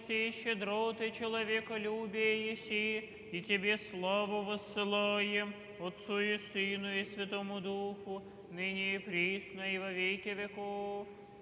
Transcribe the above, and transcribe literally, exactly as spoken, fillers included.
милости и щедроты человеколюбия еси, и Тебе славу воссылаем, Отцу и Сыну и Святому Духу, ныне и присно и во веки веков.